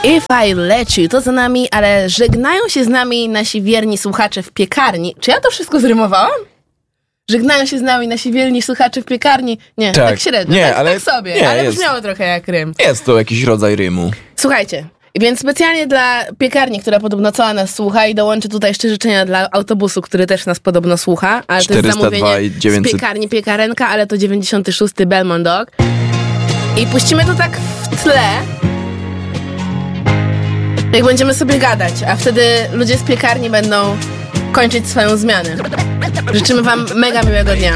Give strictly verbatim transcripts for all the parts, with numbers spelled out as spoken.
If I Let You, to za nami, ale żegnają się z nami nasi wierni słuchacze w piekarni. Czy ja to wszystko zrymowałam? Żegnają się z nami nasi wierni słuchacze w piekarni. Nie, tak, tak średnio, nie, tak, ale, tak sobie, nie, ale jest, brzmiało trochę jak rym. Jest to jakiś rodzaj rymu. Słuchajcie, więc specjalnie dla piekarni, która podobno cała nas słucha i dołączę tutaj jeszcze życzenia dla autobusu, który też nas podobno słucha, ale to jest zamówienie z piekarni Piekarenka, ale to dziewięćdziesiąty szósty Belmont Dog. I puścimy to tak w tle, jak będziemy sobie gadać, a wtedy ludzie z piekarni będą kończyć swoją zmianę. Życzymy wam mega miłego dnia.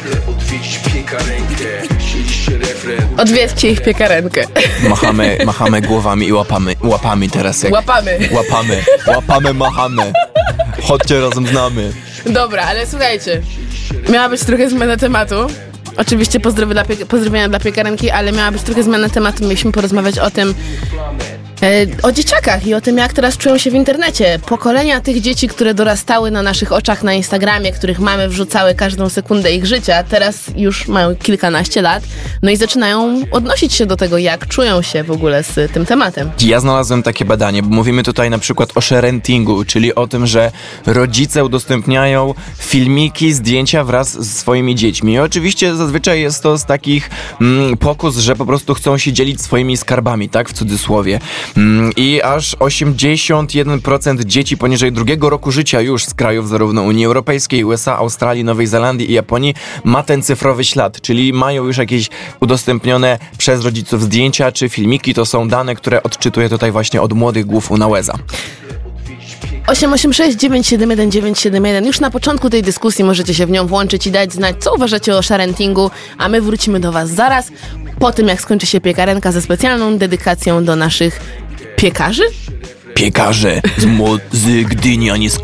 Odwiedźcie ich piekarenkę. Machamy, machamy głowami i łapamy, łapami teraz. Jak łapamy. Łapamy, łapamy, machamy. Chodźcie razem z nami. Dobra, ale słuchajcie, miała być trochę zmiana tematu. Oczywiście pozdrowienia dla, pozdrowienia dla piekarenki, ale miała być trochę zmiana tematu. Mieliśmy porozmawiać o tym, e, o dzieciakach i o tym, jak teraz czują się w internecie. Pokolenia tych dzieci, które dorastały na naszych oczach na Instagramie, których mamy wrzucały każdą sekundę ich życia, teraz już mają kilkanaście lat, no i zaczynają odnosić się do tego, jak czują się w ogóle z tym tematem. Ja znalazłem takie badanie, bo mówimy tutaj na przykład o sharentingu, czyli o tym, że rodzice udostępniają filmiki, zdjęcia wraz z swoimi dziećmi. I oczywiście zazwyczaj jest to z takich mm, pokus, że po prostu chcą się dzielić swoimi skarbami, tak, w cudzysłowie. Mm, I aż osiemdziesiąt jeden procent dzieci poniżej drugiego roku życia już z krajów zarówno Unii Europejskiej, U S A, Australii, Nowej Zelandii i Japonii ma ten cyfrowy ślad, czyli mają już jakieś udostępnione przez rodziców zdjęcia czy filmiki. To są dane, które odczytuję tutaj właśnie od młodych głów UNAWEZA. osiem osiem sześć dziewięć siedem jeden dziewięć siedem jeden. Już na początku tej dyskusji możecie się w nią włączyć i dać znać, co uważacie o sharentingu, a my wrócimy do was zaraz, po tym jak skończy się piekarenka ze specjalną dedykacją do naszych piekarzy? Piekarze z, mo- z Gdyni, a nie z